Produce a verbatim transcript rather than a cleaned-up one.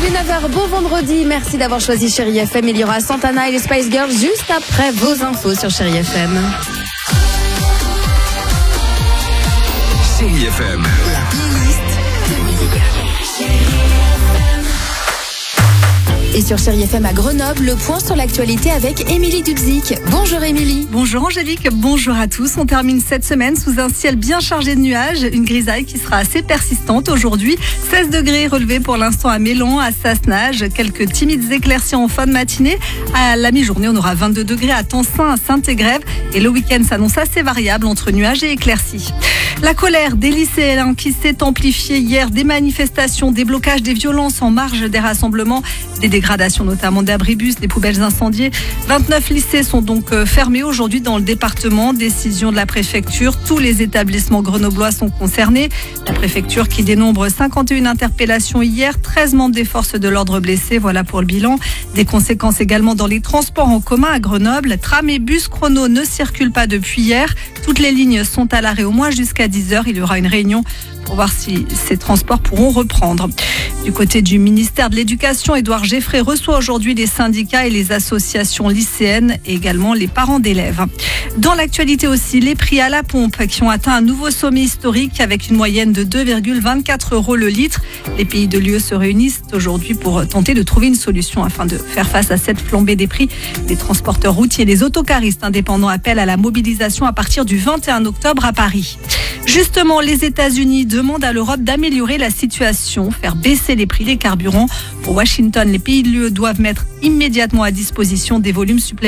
est neuf heures, beau vendredi. Merci d'avoir choisi Chérie F M. Il y aura Santana et les Spice Girls juste après vos infos sur Chérie F M. Chérie F M. La playlist d'Émilie. Et sur Chérie F M à Grenoble, le point sur l'actualité avec Émilie Dudzik. Bonjour Émilie. Bonjour Angélique, bonjour à tous. On termine cette semaine sous un ciel bien chargé de nuages, une grisaille qui sera assez persistante aujourd'hui. seize degrés relevés pour l'instant à Mélan, à Sassenage, quelques timides éclaircies en fin de matinée. À la mi-journée, on aura vingt-deux degrés à Tencin, à Saint-Égrève. Et le week-end s'annonce assez variable entre nuages et éclaircies. La colère des lycéens qui s'est amplifiée hier, des manifestations, des blocages, des violences en marge des rassemblements, des dégradations notamment d'abribus, des poubelles incendiées. vingt-neuf lycées sont donc fermés aujourd'hui dans le département. Décision de la préfecture. Tous les établissements grenoblois sont concernés. La préfecture qui dénombre cinquante et une interpellations hier, treize membres des forces de l'ordre blessés. Voilà pour le bilan. Des conséquences également dans les transports en commun à Grenoble. Tram et bus chrono ne circulent pas depuis hier. Toutes les lignes sont à l'arrêt au moins jusqu'à dix heures. Il y aura une réunion pour voir si ces transports pourront reprendre. Du côté du ministère de l'Éducation, Édouard Geffray reçoit aujourd'hui les syndicats et les associations lycéennes et également les parents d'élèves. Dans l'actualité aussi, les prix à la pompe qui ont atteint un nouveau sommet historique avec une moyenne de deux virgule vingt-quatre euros le litre. Les pays de l'U E se réunissent aujourd'hui pour tenter de trouver une solution afin de faire face à cette flambée des prix. Les transporteurs routiers et les autocaristes indépendants appellent à la mobilisation à partir du vingt et un octobre à Paris. Justement, les États-Unis demandent à l'Europe d'améliorer la situation, faire baisser les prix des carburants. Pour Washington, les pays de l'U E doivent mettre immédiatement à disposition des volumes supplémentaires